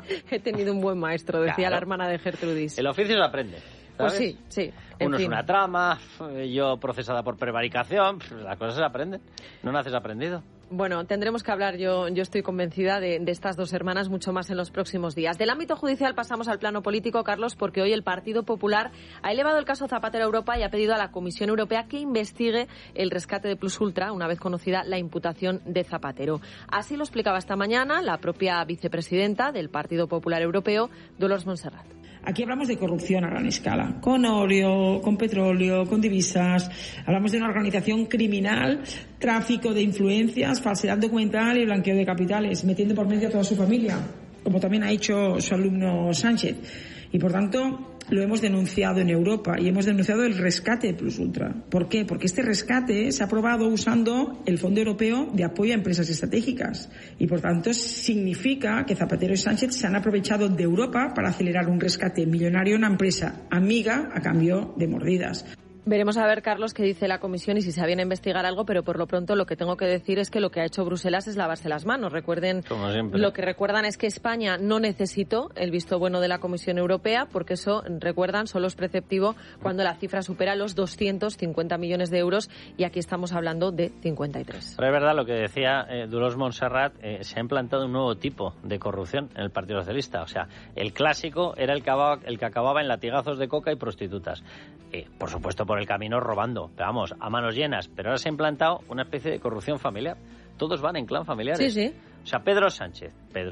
He tenido un buen maestro, decía la hermana de Gertrudis. El oficio se aprende, ¿sabes? Pues sí. Uno es una trama, yo procesada por prevaricación, las cosas se aprenden. No naces aprendido. Bueno, tendremos que hablar, yo estoy convencida, de estas dos hermanas mucho más en los próximos días. Del ámbito judicial pasamos al plano político, Carlos, porque hoy el Partido Popular ha elevado el caso Zapatero a Europa y ha pedido a la Comisión Europea que investigue el rescate de Plus Ultra, una vez conocida la imputación de Zapatero. Así lo explicaba esta mañana la propia vicepresidenta del Partido Popular Europeo, Dolors Montserrat. Aquí hablamos de corrupción a gran escala, con óleo, con petróleo, con divisas. Hablamos de una organización criminal, tráfico de influencias, falsedad documental y blanqueo de capitales, metiendo por medio a toda su familia, como también ha hecho su alumno Sánchez. Y por tanto, lo hemos denunciado en Europa y hemos denunciado el rescate de Plus Ultra. ¿Por qué? Porque este rescate se ha aprobado usando el Fondo Europeo de Apoyo a Empresas Estratégicas y por tanto significa que Zapatero y Sánchez se han aprovechado de Europa para acelerar un rescate millonario a una empresa amiga a cambio de mordidas. Veremos a ver, Carlos, qué dice la Comisión y si se viene a investigar algo, pero por lo pronto lo que tengo que decir es que lo que ha hecho Bruselas es lavarse las manos. Recuerden, lo que recuerdan es que España no necesitó el visto bueno de la Comisión Europea, porque eso, recuerdan, solo es preceptivo cuando la cifra supera los 250 millones de euros y aquí estamos hablando de 53. Pero es verdad lo que decía Dolors Montserrat, se ha implantado un nuevo tipo de corrupción en el Partido Socialista. O sea, el clásico era el que acababa en latigazos de coca y prostitutas. Por supuesto, por el camino robando, pero vamos, a manos llenas. Pero ahora se ha implantado una especie de corrupción familiar. Todos van en clan familiares. Sí. O sea, Pedro Sánchez,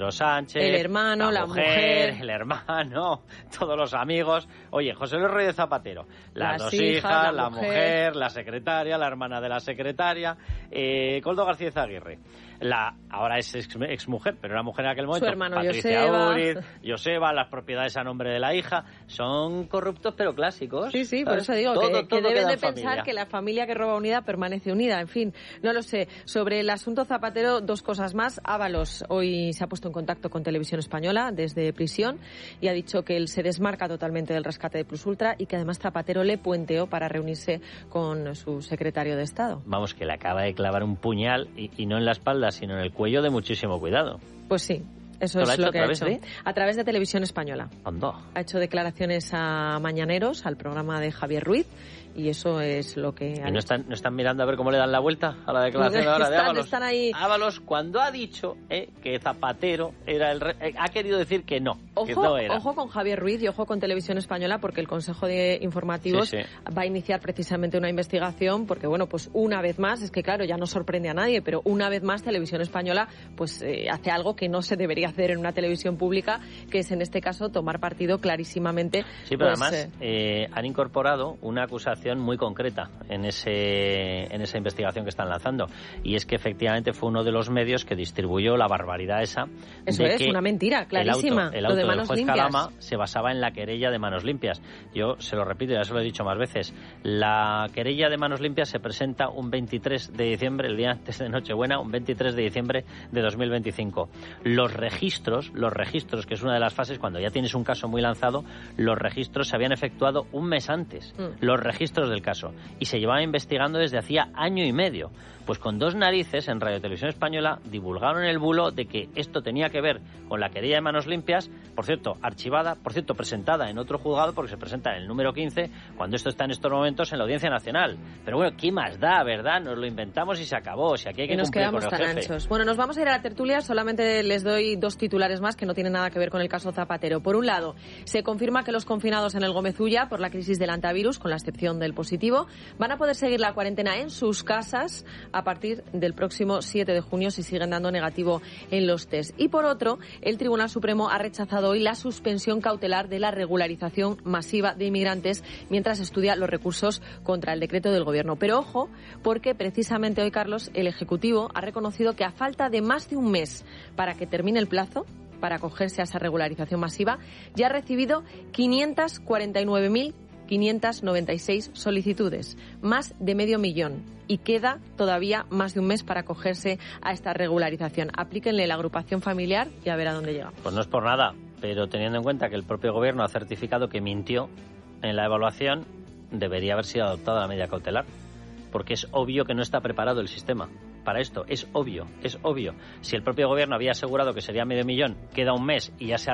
el hermano, la mujer, el hermano, todos los amigos. Oye, José Luis Rodríguez Zapatero, las dos hijas, la mujer, la secretaria, la hermana de la secretaria, Koldo García Aguirre. Ahora es exmujer, pero era mujer en aquel momento. Su hermano Patricia Joseba, las propiedades a nombre de la hija. Son corruptos pero clásicos. Sí, ¿sabes? por eso digo todo que deben de pensar familia. que la familia que roba unida permanece unida. En fin, no lo sé. Sobre el asunto Zapatero, dos cosas más. Ábalos hoy se ha puesto en contacto con Televisión Española desde prisión y ha dicho que él se desmarca totalmente del rescate de Plus Ultra y que además Zapatero le puenteó para reunirse con su secretario de Estado. Vamos, que le acaba de clavar un puñal y no en la espalda, sino en el cuello, de muchísimo cuidado. Pues sí. Eso es lo que ha hecho, a través de Televisión Española. Ando. Ha hecho declaraciones a Mañaneros, al programa de Javier Ruiz, y eso es lo que ha ¿Y no están mirando a ver cómo le dan la vuelta a la declaración ahora de Ábalos? Están ahí. Ábalos, cuando ha dicho que Zapatero era ha querido decir que no, que no era. Ojo con Javier Ruiz y ojo con Televisión Española, porque el Consejo de Informativos va a iniciar precisamente una investigación, porque bueno, pues una vez más, es que claro, ya no sorprende a nadie, pero una vez más Televisión Española pues hace algo que no se debería hacer en una televisión pública, que es en este caso tomar partido clarísimamente. Sí, pero pues, además han incorporado una acusación muy concreta en esa investigación que están lanzando, y es que efectivamente fue uno de los medios que distribuyó la barbaridad esa. Eso es una mentira clarísima. El auto lo de del Manos juez Limpias. Calama se basaba en la querella de Manos Limpias. Yo se lo repito, ya se lo he dicho más veces. La querella de Manos Limpias se presenta un 23 de diciembre, el día antes de Nochebuena, un 23 de diciembre de 2025. Los registros, que es una de las fases cuando ya tienes un caso muy lanzado, los registros se habían efectuado un mes antes. Los registros del caso. Y se llevaba investigando desde hacía año y medio. Pues con dos narices en Radio Televisión Española divulgaron el bulo de que esto tenía que ver con la querella de Manos Limpias, por cierto, archivada, por cierto, presentada en otro juzgado, porque se presenta en el número 15, cuando esto está en estos momentos en la Audiencia Nacional. Pero bueno, ¿qué más da, verdad? Nos lo inventamos y se acabó. Si aquí hay que cumplir con el jefe. Y nos quedamos tan anchos. Bueno, nos vamos a ir a la tertulia. Solamente les doy dos titulares más que no tienen nada que ver con el caso Zapatero. Por un lado, se confirma que los confinados en el Gómez Ulla por la crisis del antivirus, con la excepción del positivo, van a poder seguir la cuarentena en sus casas a partir del próximo 7 de junio si siguen dando negativo en los test. Y por otro, el Tribunal Supremo ha rechazado hoy la suspensión cautelar de la regularización masiva de inmigrantes mientras estudia los recursos contra el decreto del Gobierno. Pero ojo, porque precisamente hoy, Carlos, el Ejecutivo ha reconocido que a falta de más de un mes para que termine el plazo para acogerse a esa regularización masiva, ya ha recibido 596 solicitudes, más de 500.000, y queda todavía más de un mes para acogerse a esta regularización. Aplíquenle la agrupación familiar y a ver a dónde llegamos. Pues no es por nada, pero teniendo en cuenta que el propio Gobierno ha certificado que mintió en la evaluación, debería haber sido adoptada la medida cautelar, porque es obvio que no está preparado el sistema para esto, es obvio. Si el propio Gobierno había asegurado que sería 500.000, queda un mes y ya se ha